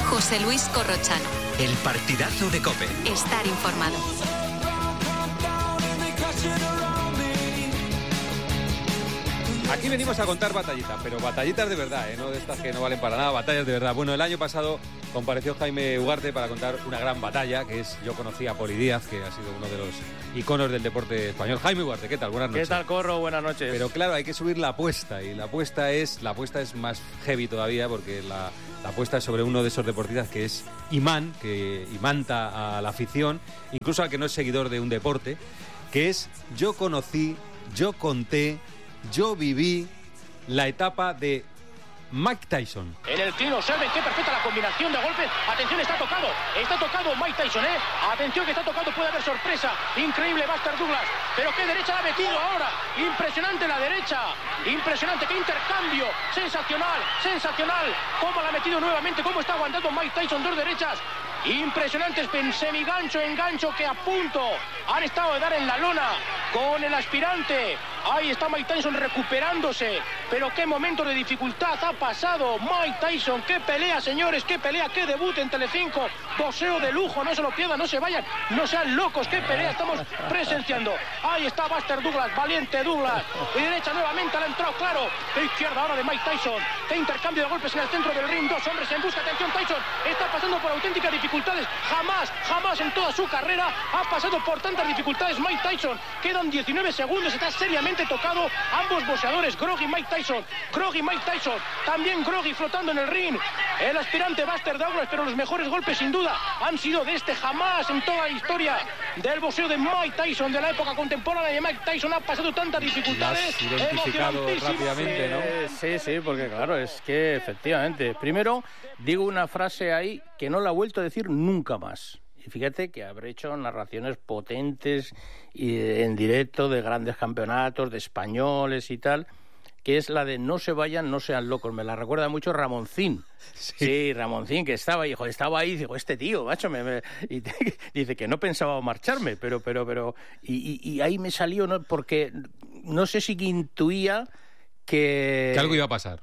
José Luis Corrochano. El partidazo de COPE. Estar informado. Aquí venimos a contar batallitas, pero batallitas de verdad, no de estas que no valen para nada, batallas de verdad. Bueno, el año pasado compareció Jaime Ugarte para contar una gran batalla, que es, yo conocí a Poli Díaz, que ha sido uno de los iconos del deporte español. Jaime Ugarte, ¿qué tal? Buenas noches. ¿Qué tal, Corro? Buenas noches. Pero claro, hay que subir la apuesta, y la apuesta es más heavy todavía, porque la apuesta es sobre uno de esos deportistas que es imán, que imanta a la afición, incluso al que no es seguidor de un deporte, que es yo conocí, yo conté, yo viví la etapa de Mike Tyson. En el tiro, observen qué perfecta la combinación de golpes. Atención, está tocado Mike Tyson, Atención que está tocado, puede haber sorpresa. Increíble Buster Douglas, pero qué derecha la ha metido ahora. Impresionante la derecha, impresionante, qué intercambio. Sensacional, cómo la ha metido nuevamente, cómo está aguantando Mike Tyson, dos derechas. Impresionantes, semigancho, engancho que a punto han estado de dar en la lona con el aspirante. Ahí está Mike Tyson recuperándose, pero qué momento de dificultad ha pasado Mike Tyson. Qué pelea, señores, qué pelea, qué debut en Telecinco. Boxeo de lujo, no se lo pierdan, no se vayan, no sean locos, qué pelea estamos presenciando. Ahí está Buster Douglas, valiente Douglas. De derecha nuevamente le ha entrado claro. De izquierda ahora de Mike Tyson. Qué intercambio de golpes en el centro del ring. Dos hombres en busca. Atención, Tyson está pasando por auténticas dificultades. Jamás en toda su carrera ha pasado por tantas dificultades Mike Tyson. Quedan 19 segundos, está seriamente tocado. Ambos boxeadores, groggy Mike Tyson, también groggy flotando en el ring. El aspirante Buster Douglas, pero los mejores golpes sin duda han sido de este. Jamás en toda la historia del boxeo de Mike Tyson, de la época contemporánea de Mike Tyson, ha pasado tantas dificultades. Lo has identificado rápidamente, ¿no? Sí, porque claro, es que efectivamente, primero digo una frase ahí que no la he vuelto a decir nunca más. Y fíjate que habré hecho narraciones potentes y en directo de grandes campeonatos, de españoles y tal, que es la de no se vayan, no sean locos. Me la recuerda mucho Ramoncín. Sí, Ramoncín, que estaba ahí, digo, este tío, macho, y dice que no pensaba marcharme, pero y ahí me salió, ¿no? Porque no sé si intuía que algo iba a pasar.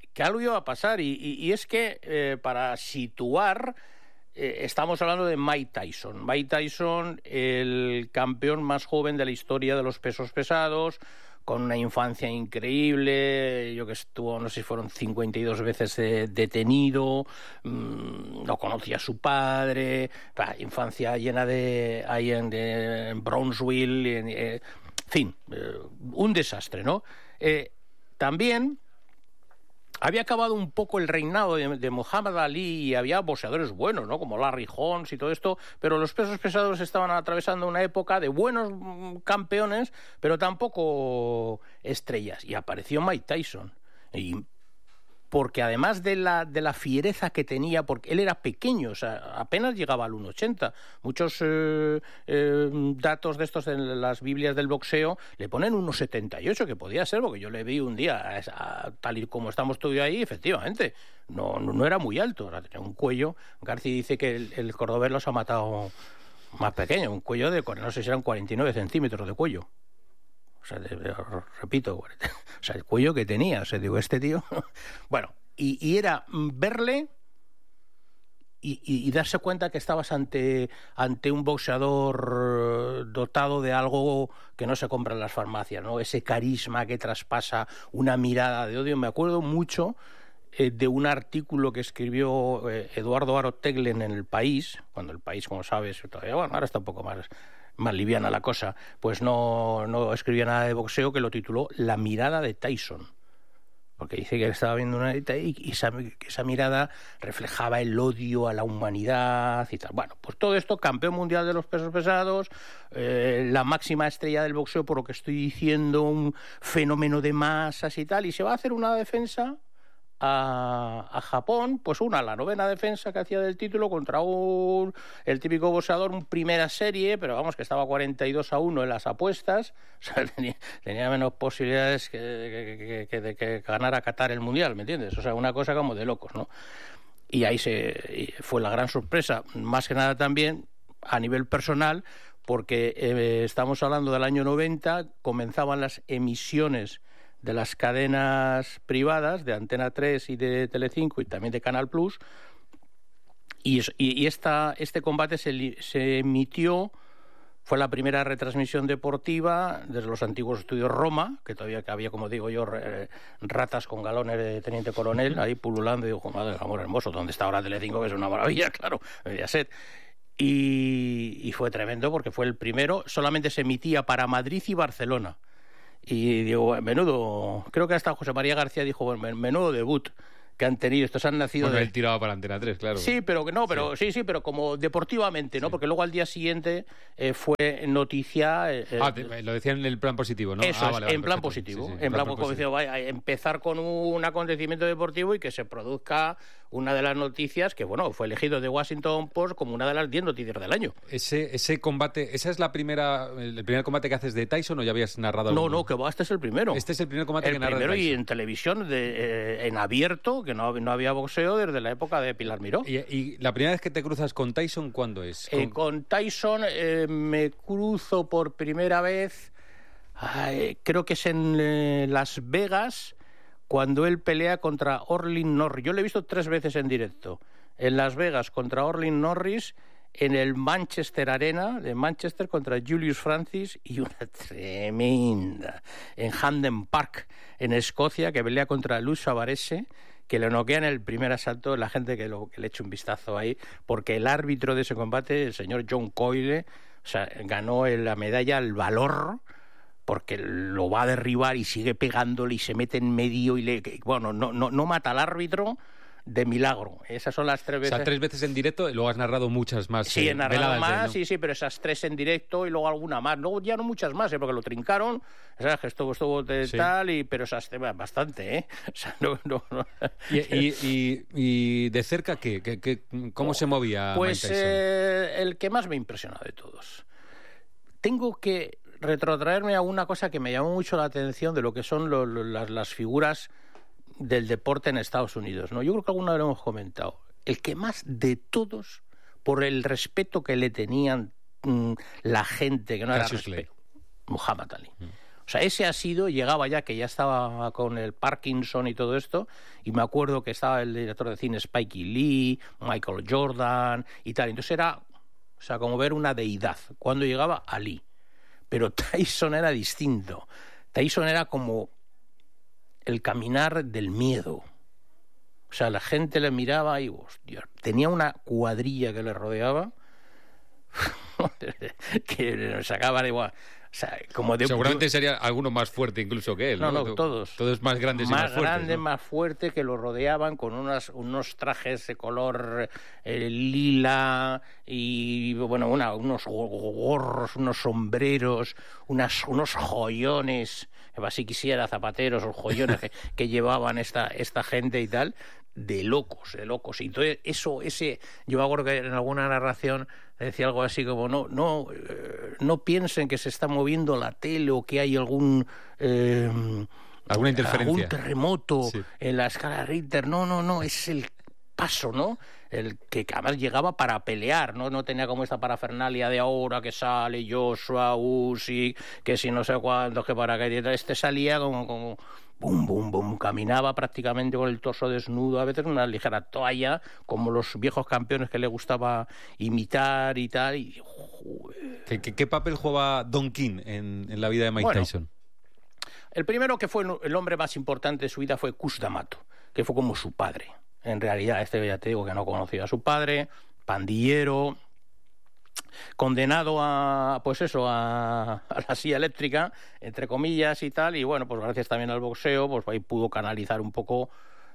Y es que, para situar, estamos hablando de Mike Tyson. Mike Tyson, el campeón más joven de la historia de los pesos pesados, con una infancia increíble, yo que estuvo, no sé si fueron 52 veces detenido, no conocía a su padre, infancia llena de ahí en Brownsville, en fin, un desastre, ¿no? También había acabado un poco el reinado de Muhammad Ali y había boxeadores buenos, ¿no? Como Larry Holmes y todo esto, pero los pesos pesados estaban atravesando una época de buenos campeones, pero tampoco estrellas. Y apareció Mike Tyson. Porque además de la fiereza que tenía, porque él era pequeño, o sea, apenas llegaba al 1,80. Muchos datos de estos en las Biblias del boxeo le ponen 1,78, que podía ser, porque yo le vi un día, tal y como estamos tú y ahí, efectivamente, no era muy alto, tenía un cuello. García dice que el cordobés los ha matado más pequeño, un cuello de, no sé si eran 49 centímetros de cuello. O sea, repito, o sea, el cuello que tenía, o sea, digo, este tío... Bueno, y era verle y darse cuenta que estabas ante un boxeador dotado de algo que no se compra en las farmacias, ¿no? Ese carisma que traspasa, una mirada de odio. Me acuerdo mucho de un artículo que escribió Eduardo Aro Teglen en El País, cuando El País, como sabes, todavía, bueno, ahora está un poco más liviana la cosa, pues no escribía nada de boxeo, que lo tituló La mirada de Tyson, porque dice que estaba viendo una y esa mirada reflejaba el odio a la humanidad y tal. Bueno, pues todo esto, campeón mundial de los pesos pesados, la máxima estrella del boxeo, por lo que estoy diciendo, un fenómeno de masas y tal, y se va a hacer una defensa a Japón, pues la novena defensa que hacía del título contra el típico boxeador, un primera serie, pero vamos, que estaba 42-1 en las apuestas, o sea, tenía menos posibilidades que ganara Qatar el Mundial, ¿me entiendes? O sea, una cosa como de locos, ¿no? Y ahí fue la gran sorpresa, más que nada también a nivel personal, porque estamos hablando del año 90, comenzaban las emisiones de las cadenas privadas de Antena 3 y de Telecinco y también de Canal Plus, Este combate se emitió, fue la primera retransmisión deportiva desde los antiguos estudios Roma, que todavía había, como digo yo, ratas con galones de teniente coronel ahí pululando, y digo, madre del amor hermoso, ¿dónde está ahora Telecinco? Que es una maravilla, claro, Mediaset. Y fue tremendo porque fue el primero, solamente se emitía para Madrid y Barcelona. Y digo, menudo, creo que hasta José María García dijo, bueno, menudo debut que han tenido, estos han nacido él tiraba para Antena 3, claro. Sí, pero pero como deportivamente, ¿no? Sí. Porque luego al día siguiente fue noticia... lo decían en el plan positivo, ¿no? Eso vale, en plan positivo. En plan positivo. Vaya, empezar con un acontecimiento deportivo y que se produzca una de las noticias que, bueno, fue elegido The Washington Post como una de las 10 noticias del año. Ese combate, ¿esa es el primer combate que haces de Tyson o ya habías narrado alguno? No, que va, este es el primero. Este es el primer combate que narras de Tyson. Y en televisión, en abierto, que no había boxeo desde la época de Pilar Miró. ¿Y la primera vez que te cruzas con Tyson, cuándo es? Con Tyson me cruzo por primera vez, creo que es en Las Vegas, cuando él pelea contra Orlin Norris. Yo lo he visto 3 veces en directo. En Las Vegas contra Orlin Norris, en el Manchester Arena de Manchester contra Julius Francis, y una tremenda en Hampden Park, en Escocia, que pelea contra Luz Savarese, que le noquea en el primer asalto. La gente que le eche un vistazo ahí, porque el árbitro de ese combate, el señor John Coyle, ganó la medalla al valor, porque lo va a derribar y sigue pegándole y se mete en medio y no mata al árbitro de milagro. Esas son las 3 veces. O sea, 3 veces en directo y luego has narrado muchas más. Sí, he narrado más, ¿no? sí, pero esas 3 en directo y luego alguna más. Luego ya no muchas más, porque lo trincaron. ¿Sabes? Que estuvo tal, pero esas bastante, ¿eh? O sea, no. ¿Y de cerca cómo se movía pues, Mike Tyson? El que más me impresiona de todos. Tengo que retrotraerme a una cosa que me llamó mucho la atención de lo que son las figuras del deporte en Estados Unidos, ¿no? Yo creo que alguna vez lo hemos comentado. El que más de todos, por el respeto que le tenían la gente, que no era respeto, Muhammad Ali. O sea, ese llegaba ya, que ya estaba con el Parkinson y todo esto, y me acuerdo que estaba el director de cine Spike Lee, Michael Jordan y tal. Entonces era, como ver una deidad cuando llegaba Ali. Pero Tyson era distinto. Tyson era como el caminar del miedo. O sea, la gente le miraba y, hostia, tenía una cuadrilla que le rodeaba que sacaba de igual. O sea, seguramente sería alguno más fuerte incluso que él. No, todos. Todos más grandes y más fuertes. Más grandes, ¿no? Más fuertes, que lo rodeaban con unos trajes de color lila y, bueno, unos gorros, unos sombreros, unos joyones, así quisiera, zapateros o joyones que llevaban esta gente y tal. De locos. Y entonces yo me acuerdo que en alguna narración decía algo así como no piensen que se está moviendo la tele o que hay alguna interferencia, algún terremoto en la escala Richter. No, es el paso, ¿no? El que además llegaba para pelear, no tenía como esta parafernalia de ahora que sale Joshua, Usyk, que si no sé cuántos, que para que salía como bum, bum, bum, caminaba prácticamente con el torso desnudo, a veces una ligera toalla, como los viejos campeones que le gustaba imitar y tal. Y, ¿Qué papel jugaba Don King en la vida de Mike Tyson? El primero, que fue el hombre más importante de su vida, fue Cus D'Amato, que fue como su padre. En realidad, ya te digo que no conocía a su padre, pandillero, condenado a la silla eléctrica, entre comillas y tal, y bueno, pues gracias también al boxeo, pues ahí pudo canalizar un poco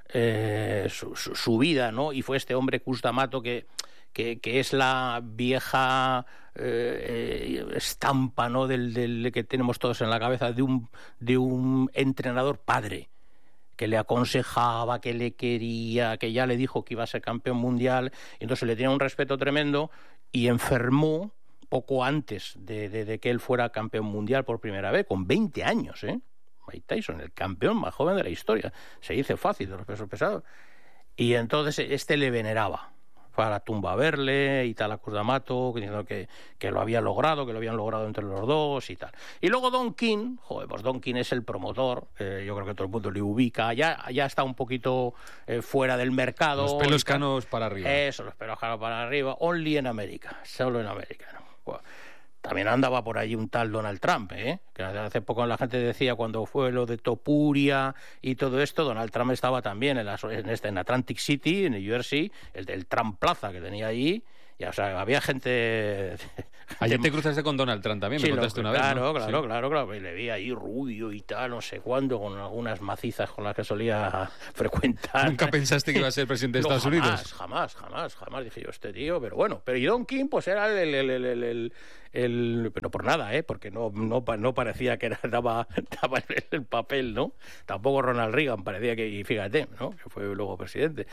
su vida, ¿no? Y fue este hombre Cus D'Amato que es la vieja estampa, ¿no? del que tenemos todos en la cabeza de un entrenador padre, que le aconsejaba, que le quería, que ya le dijo que iba a ser campeón mundial, y entonces le tenía un respeto tremendo, y enfermó poco antes de que él fuera campeón mundial por primera vez, con 20 años, Mike Tyson, el campeón más joven de la historia. Se dice fácil de los pesos pesados. Y entonces le veneraba. fue a la tumba a verle y tal, a Cruz d'Amato, diciendo que lo había logrado, que lo habían logrado entre los dos y tal. Y luego Don King, pues Don King es el promotor, yo creo que todo el mundo le ubica, ya está un poquito fuera del mercado. Los pelos canos para arriba. Eso, los pelos canos para arriba, only en América, solo en América, ¿no? Bueno, también andaba por allí un tal Donald Trump, que hace poco la gente decía, cuando fue lo de Topuria y todo esto, Donald Trump estaba también en Atlantic City, en New Jersey, el Trump Plaza que tenía allí. Ya, o sea, había gente... Ayer te cruzaste con Donald Trump también, me contaste una vez, ¿no? Claro. Y le vi ahí rubio y tal, no sé cuándo, con algunas macizas con las que solía frecuentar. ¿Nunca pensaste que iba a ser presidente de Estados Unidos? Jamás. Dije yo, este tío, pero bueno. Pero y Don King, pues era el pero por nada, porque no parecía que daba el papel, ¿no? Tampoco Ronald Reagan parecía que, y fíjate, ¿no? Que fue luego presidente.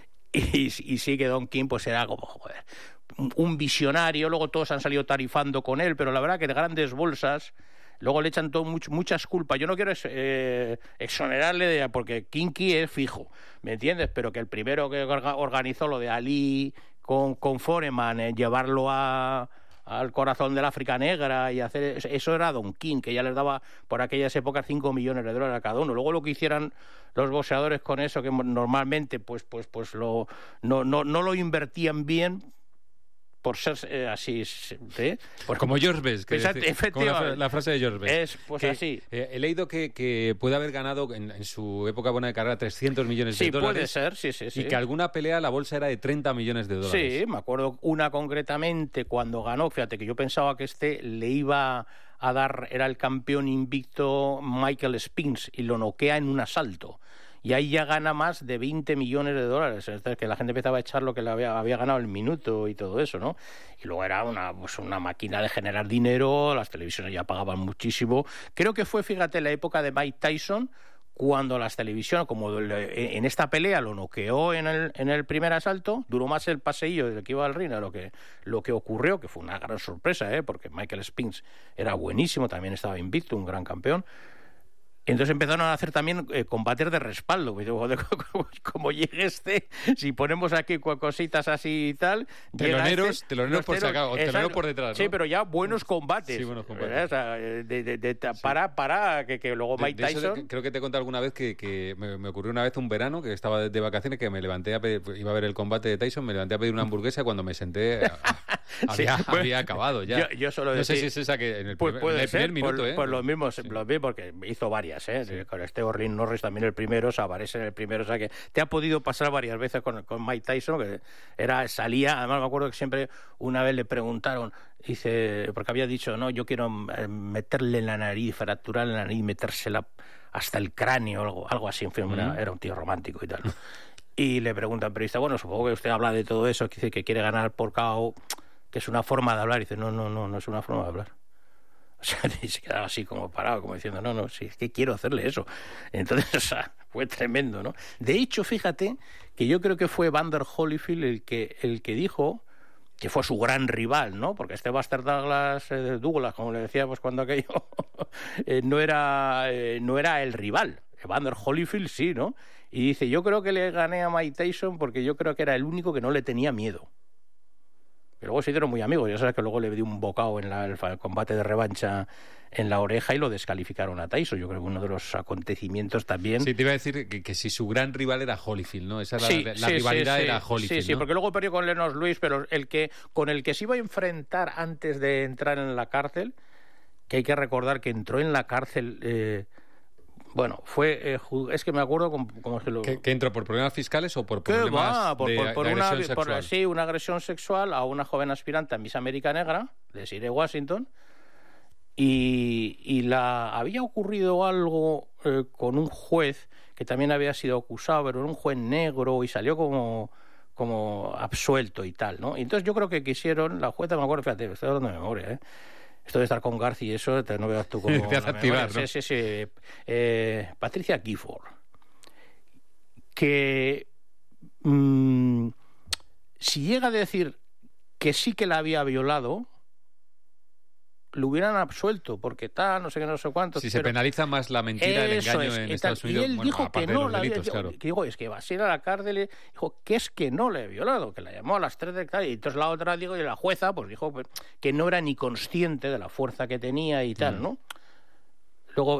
Y sí que Don King pues era como, joder, un visionario. Luego todos han salido tarifando con él, pero la verdad que de grandes bolsas luego le echan muchas culpas. Yo no quiero exonerarle porque Kinky es fijo, ¿me entiendes? Pero que el primero que organizó lo de Ali con Foreman, llevarlo al corazón del África Negra y hacer eso era Don King, que ya les daba por aquellas épocas $5 millones a cada uno. Luego lo que hicieran los boxeadores con eso, que normalmente pues no lo invertían bien por ser así, pues como George Best, como la frase de George Best. Es pues que, así. He leído que puede haber ganado en su época buena de carrera 300 millones de dólares. Sí, puede ser, sí. Y que alguna pelea la bolsa era de 30 millones de dólares. Sí, me acuerdo una concretamente cuando ganó, fíjate que yo pensaba que le iba a dar, era el campeón invicto Michael Spinks, y lo noquea en un asalto. Y ahí ya gana más de 20 millones de dólares. Es decir, que la gente empezaba a echar lo que le había ganado el minuto y todo eso, ¿no? Y luego era una máquina de generar dinero, las televisiones ya pagaban muchísimo. Creo que fue, fíjate, la época de Mike Tyson, cuando las televisiones, como en esta pelea lo noqueó en el primer asalto, duró más el paseillo del que iba al ring a lo que ocurrió, que fue una gran sorpresa, porque Michael Spinks era buenísimo, también estaba invicto, un gran campeón. Entonces empezaron a hacer también combates de respaldo. Pues digo, como llegue si ponemos aquí cositas así y tal... Teloneros por sacar, o teloneros por detrás, ¿no? Sí, pero ya buenos combates. Sí, buenos combates. O sea, para que luego Mike Tyson... Creo que te conté alguna vez que me ocurrió una vez un verano, que estaba de vacaciones, que me levanté iba a ver el combate de Tyson, me levanté a pedir una hamburguesa, y cuando me senté había acabado ya. Yo solo no sé si es esa que en el primer minuto, Pues lo mismo, porque hizo varias. Sí. Con Orlin Norris también el primero, Savares en el primero, o sea que te ha podido pasar varias veces con Mike Tyson, que salía, además me acuerdo que siempre una vez le preguntaron, dice, porque había dicho, no, yo quiero meterle en la nariz, fracturarle la nariz, metérsela hasta el cráneo, algo así, en fin, era un tío romántico y tal, ¿no? Y le preguntan, periodista, bueno, supongo que usted habla de todo eso, que dice que quiere ganar por KO, que es una forma de hablar, y dice, no es una forma de hablar. O sea, y se quedaba así como parado, como diciendo, no, sí, es que quiero hacerle eso. Entonces, o sea, fue tremendo, ¿no? De hecho, fíjate que yo creo que fue Evander Holyfield el que dijo que fue su gran rival, ¿no? Porque este Buster Douglas, como le decíamos cuando aquello, no era el rival. Evander Holyfield sí, ¿no? Y dice, yo creo que le gané a Mike Tyson porque yo creo que era el único que no le tenía miedo. Y luego se hicieron muy amigos. Ya sabes que luego le dio un bocado en el combate de revancha en la oreja y lo descalificaron a Tyson. Yo creo que uno de los acontecimientos también... Sí, te iba a decir que si su gran rival era Holyfield, ¿no? Esa la rivalidad era Holyfield, Sí, ¿no? Porque luego perdió con Lennox Lewis, pero con el que se iba a enfrentar antes de entrar en la cárcel, que hay que recordar que entró en la cárcel... Bueno, es que me acuerdo cómo se lo... ¿Que entró por problemas fiscales o por problemas de agresión sexual? Sí, una agresión sexual a una joven aspirante a Miss América Negra, de Sire Washington, y había ocurrido algo con un juez que también había sido acusado, pero era un juez negro y salió como absuelto y tal, ¿no? Y entonces yo creo que quisieron, la jueza, me acuerdo, fíjate, estoy hablando de memoria, esto de estar con García y eso, no veas tú cómo... Te hace activar, ¿no? Sí. Patricia Gifford, que si llega a decir que sí que la había violado, lo hubieran absuelto, porque tal, no sé qué, no sé cuánto. Si se penaliza más la mentira, el engaño en Estados Unidos, y él dijo que no la había, claro. que digo, es que vas a ir a la cárcel, dijo que es que no le he violado, que la llamó a las 3 de la tarde, y entonces la otra, digo, y la jueza, pues dijo que no era ni consciente de la fuerza que tenía y tal, ¿no? Luego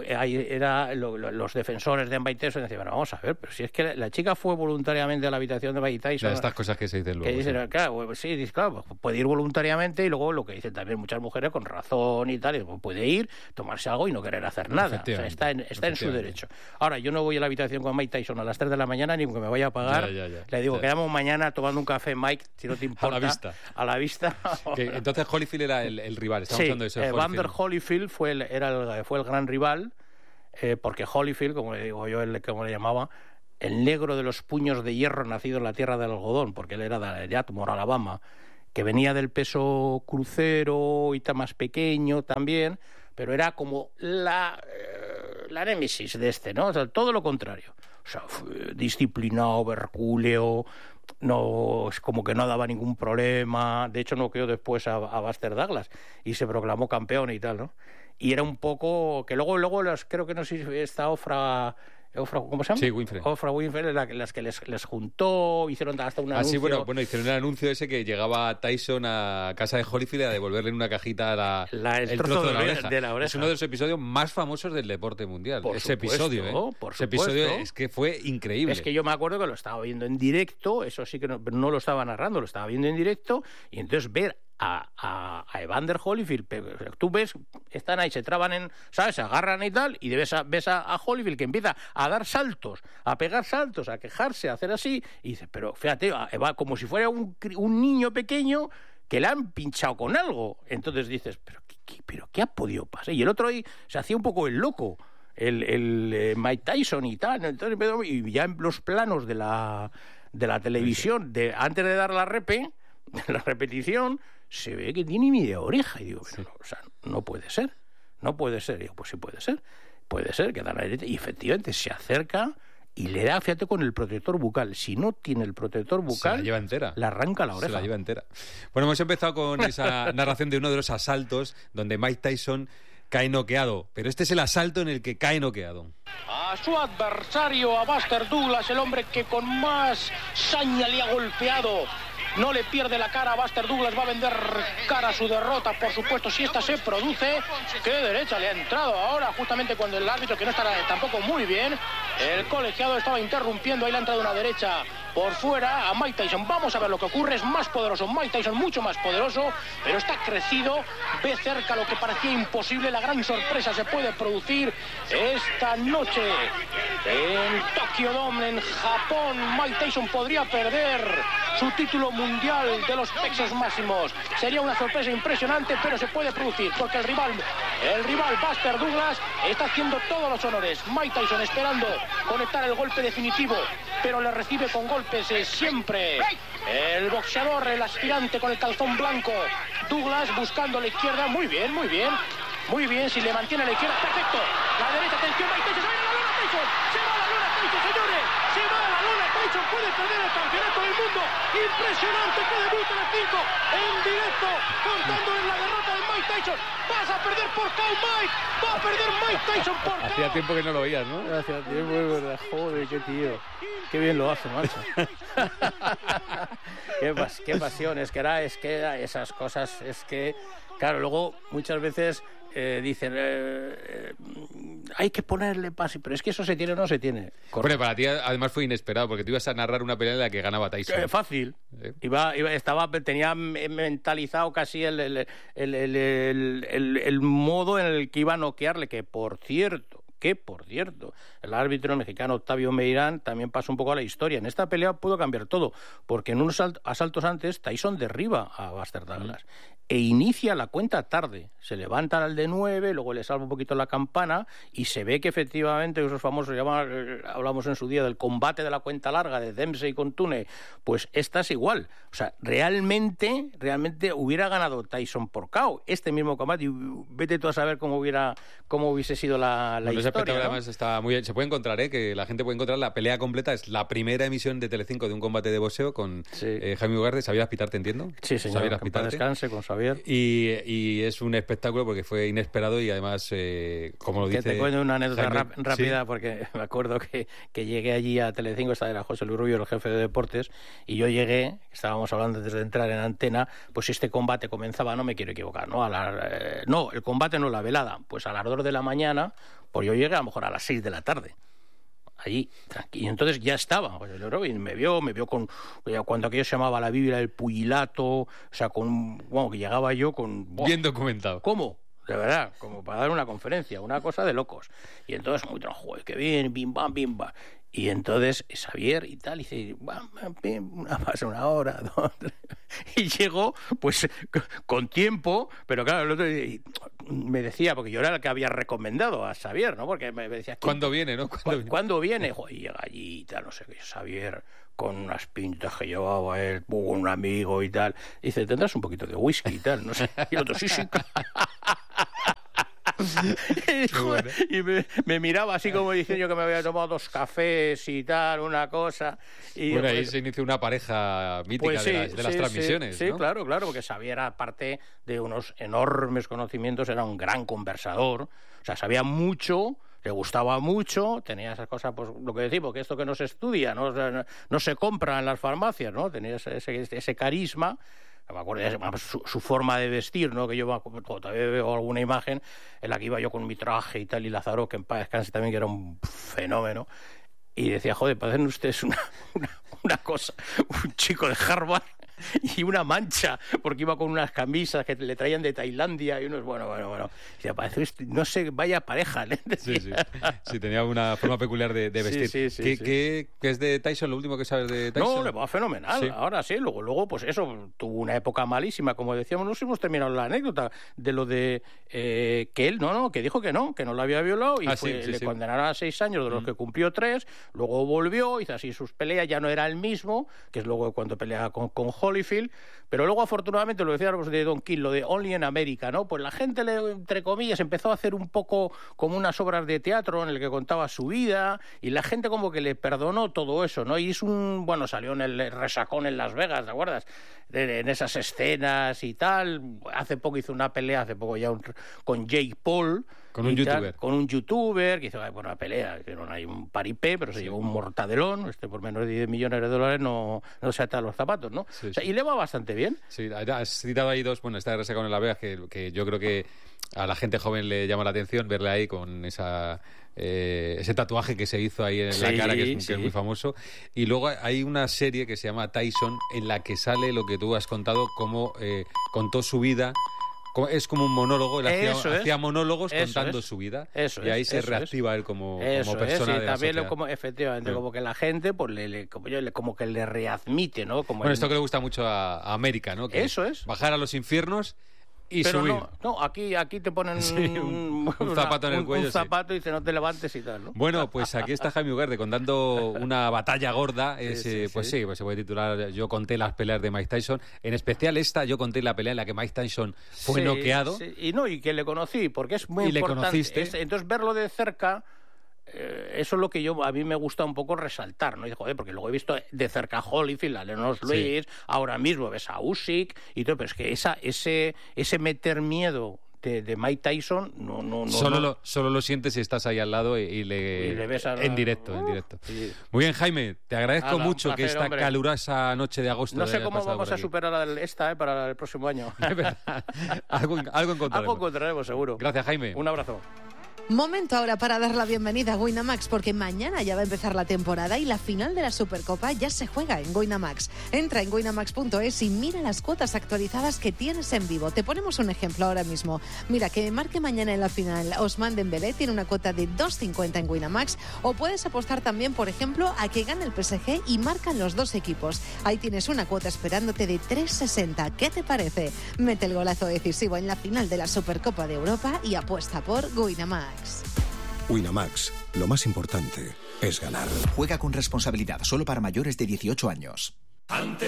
los defensores de Mike Tyson decían, bueno, vamos a ver, pero si es que la chica fue voluntariamente a la habitación de Mike Tyson. Estas cosas que se dicen luego. Que dicen, claro, sí, claro, puede ir voluntariamente y luego lo que dicen también muchas mujeres con razón y tal, puede ir, tomarse algo y no querer hacer nada. O sea, está en su derecho. Ahora, yo no voy a la habitación con Mike Tyson a las 3 de la mañana ni que me vaya a pagar. Le digo, quedamos mañana tomando un café, Mike, si no te importa. A la vista. Entonces Holyfield era el rival, estamos hablando de eso. Evander Holyfield fue el gran rival, porque Holyfield, como le digo yo, como le llamaba, el negro de los puños de hierro nacido en la tierra del algodón, porque él era de Atmore, Alabama, que venía del peso crucero y tan más pequeño también, pero era como la némesis de ¿no? O sea, todo lo contrario. O sea, disciplinado, hercúleo, no, es como que no daba ningún problema. De hecho, noqueó después a Buster Douglas y se proclamó campeón y tal, ¿no? Y era un poco que luego creo que no sé si está Ofra, ¿cómo se llama? Sí, Winfrey. Ofra Winfrey, las que les juntó, hicieron hasta un anuncio. Sí, bueno, hicieron el anuncio ese que llegaba Tyson a casa de Holyfield a devolverle en una cajita el trozo de la oreja. Es uno de los episodios más famosos del deporte mundial. Ese episodio, ese episodio es que fue increíble. Es que yo me acuerdo que lo estaba viendo en directo, eso sí que no lo estaba narrando, lo estaba viendo en directo, y entonces ver a Evander Holyfield, tú ves, están ahí, se traban ¿sabes? Se agarran y tal, y ves a Holyfield que empieza a dar saltos, a pegar saltos, a quejarse, a hacer así, y dices, pero fíjate, va como si fuera un niño pequeño que le han pinchado con algo. Entonces dices, pero ¿qué ha podido pasar? Y el otro ahí se hacía un poco el loco, el Mike Tyson y tal. Entonces, y ya en los planos de la televisión, antes de dar la repetición, se ve que tiene media oreja. Y digo, pero, o sea, no puede ser. Y digo, pues sí puede ser que da la derecha. Y efectivamente se acerca y le da, fíjate, con el protector bucal. Si no tiene el protector bucal, se la lleva entera. Le arranca la oreja. Se la lleva entera. Bueno, hemos empezado con esa narración de uno de los asaltos donde Mike Tyson cae noqueado, pero este es el asalto en el que cae noqueado. A su adversario, a Buster Douglas, el hombre que con más saña le ha golpeado. No le pierde la cara a Buster Douglas, va a vender cara a su derrota, por supuesto, si esta se produce. ¡Qué derecha le ha entrado ahora! Justamente cuando el árbitro, que no estará tampoco muy bien, el colegiado estaba interrumpiendo, ahí le ha entrado una derecha por fuera a Mike Tyson. Vamos a ver lo que ocurre, es más poderoso Mike Tyson, mucho más poderoso, pero está crecido, ve cerca lo que parecía imposible. La gran sorpresa se puede producir esta noche en Tokyo Dome, en Japón. Mike Tyson podría perder su título mundial de los pesos máximos. Sería una sorpresa impresionante, pero se puede producir porque el rival Buster Douglas está haciendo todos los honores. Mike Tyson esperando conectar el golpe definitivo, pero le recibe con golpes siempre el boxeador, el aspirante con el calzón blanco. Douglas buscando la izquierda, muy bien, si le mantiene a la izquierda, perfecto. La derecha, atención, Mike Tyson, se va a la luna Tyson, señores, se va a la luna Tyson, puede perder el campeonato del mundo. Impresionante que debute en el 5 en directo, contando en la derrota de Mike Tyson. Vas a perder por KO, Mike, va a perder Mike Tyson por KO. Hacía tiempo que no lo oías, ¿no? Hacía tiempo, es verdad, joder, qué tío. Qué bien lo hace, macho. Qué pasión, es que era esas cosas, es que, claro, luego muchas veces dicen, hay que ponerle pase, pero es que eso se tiene o no se tiene. Bueno, para ti además fue inesperado, porque tú ibas a narrar una pelea en la que ganaba Tyson. Fácil. Tenía mentalizado casi el modo en el que iba a noquearle, que por cierto, el árbitro mexicano Octavio Meirán también pasa un poco a la historia. En esta pelea pudo cambiar todo, porque en unos asaltos antes Tyson derriba a Buster Douglas e inicia la cuenta tarde. Se levanta al de 9, luego le salva un poquito la campana y se ve que efectivamente esos famosos, hablamos en su día del combate de la cuenta larga de Dempsey con Tune, pues esta es igual. O sea, realmente hubiera ganado Tyson por KO este mismo combate, y vete tú a saber cómo hubiese sido la historia. espectáculo, además está muy bien. Se puede encontrar, que la gente puede encontrar la pelea completa. Es la primera emisión de Telecinco de un combate de boxeo con Jaime Ugarte. Xavier Azpitarte, entiendo. Sí, señor. Xavier Que descanse con Xavier. Y es un espectáculo porque fue inesperado y además, como lo dice... Que te cuento una anécdota rápida, sí. Porque me acuerdo que llegué allí a Telecinco, era José Luis Rubio, el jefe de deportes, y yo llegué, estábamos hablando antes de entrar en antena, pues este combate comenzaba, no me quiero equivocar, ¿no? No, el combate no, la velada, pues a las 2 de la mañana, pues yo llegué a lo mejor a las 6 de la tarde. Allí, tranquilo. Y entonces ya estaba, y me vio con, cuando aquello se llamaba la Biblia del Pugilato, o sea, que llegaba yo con... Bien documentado. ¿Cómo? De verdad, como para dar una conferencia, una cosa de locos. Y entonces, muy joder, qué bien, bim, bam, bim, bam. Y entonces Xavier y tal, y dice, pasa una hora, 2, 3. Y llegó, pues, con tiempo, pero claro, el otro me decía, porque yo era el que había recomendado a Xavier, ¿no? Porque me decía... ¿Cuándo viene, no? ¿Cuándo viene? Joder, y llega allí y tal, no sé qué, Xavier, con unas pintas que llevaba él, con un amigo y tal. Y dice, ¿tendrás un poquito de whisky y tal? No sé. Y el otro, sí. Y me miraba así como diciendo yo que me había tomado 2 cafés y tal, una cosa. Y bueno, ahí se inició una pareja mítica pues de las transmisiones. Sí, ¿no? claro, porque Xavier, aparte de unos enormes conocimientos, era un gran conversador. O sea, sabía mucho, le gustaba mucho, tenía esas cosas, pues lo que decimos, que esto que no se estudia, no se compra en las farmacias, ¿no? Tenía ese carisma. Me acuerdo su forma de vestir, ¿no? Que yo todavía veo alguna imagen en la que iba yo con mi traje y tal, y Lázaro, que en paz descanse también, que era un fenómeno, y decía, joder, parecen ustedes una cosa, un chico de Harvard y una mancha, porque iba con unas camisas que le traían de Tailandia y unos, bueno. Y parece, no sé, vaya pareja, ¿eh? Sí, tenía una forma peculiar de vestir. Sí. ¿Qué es de Tyson, lo último que sabes de Tyson? No, le va fenomenal, sí. Ahora sí, luego, pues eso, tuvo una época malísima, como decíamos, no hemos terminado la anécdota de lo de que él, que dijo que no lo había violado y le condenaron a 6 años, de los que cumplió 3, luego volvió, hizo así sus peleas, ya no era el mismo, que es luego cuando pelea con Holyfield, pero luego afortunadamente, lo decíamos de Don King, lo de Only in America, ¿no? Pues la gente, entre comillas, empezó a hacer un poco como unas obras de teatro en el que contaba su vida, y la gente como que le perdonó todo eso, ¿no? Y es salió en el resacón en Las Vegas, ¿te acuerdas? En esas escenas y tal. Hace poco hizo una pelea, con Jake Paul, con un youtuber, que hizo una pelea, que no hay un paripé, pero se llevó un mortadelón, por menos de 10 millones de dólares no se ata los zapatos, ¿no? Sí, o sea, y le va bastante bien. Sí, has citado ahí 2, está de resacón en Las Vegas, que yo creo que a la gente joven le llama la atención verle ahí con ese tatuaje que se hizo ahí en la cara, que es muy famoso. Y luego hay una serie que se llama Tyson, en la que sale lo que tú has contado, cómo contó su vida. Es como un monólogo, él hacía monólogos contando su vida, y ahí se reactiva él como persona de la también sociedad. Efectivamente, como que la gente pues como que le readmite, ¿no? Esto que le gusta mucho a América, ¿no? Que eso es. Bajar a los infiernos y pero subir. No, aquí te ponen un zapato en el cuello. Un zapato y dice no te levantes y tal, ¿no? Bueno, pues aquí está Jaime Ugarte contando una batalla gorda. Se puede titular Yo conté las peleas de Mike Tyson. En especial yo conté la pelea en la que Mike Tyson fue noqueado. Sí. Y que le conocí, porque es muy importante. Entonces verlo de cerca... eso es lo que a mí me gusta un poco resaltar, ¿no? Y joder, porque luego he visto de cerca a Holyfield, a Lennox Lewis, ahora mismo ves a Usyk y todo, pero es que ese meter miedo de Mike Tyson solo lo sientes si estás ahí al lado y le ves en directo. Sí. Muy bien, Jaime, te agradezco mucho placer, que esta hombre. calurosa noche de agosto. No sé cómo vamos a superar para el próximo año. Algo encontraremos. Algo encontraremos, seguro. Gracias, Jaime. Un abrazo. Momento ahora para dar la bienvenida a Winamax, porque mañana ya va a empezar la temporada y la final de la Supercopa ya se juega en Winamax. Entra en winamax.es y mira las cuotas actualizadas que tienes en vivo. Te ponemos un ejemplo ahora mismo. Mira, que marque mañana en la final Ousmane Dembélé, tiene una cuota de 2,50 en Winamax, o puedes apostar también, por ejemplo, a que gane el PSG y marcan los 2 equipos. Ahí tienes una cuota esperándote de 3,60. ¿Qué te parece? Mete el golazo decisivo en la final de la Supercopa de Europa y apuesta por Winamax. Winamax, lo más importante es ganar. Juega con responsabilidad, solo para mayores de 18 años.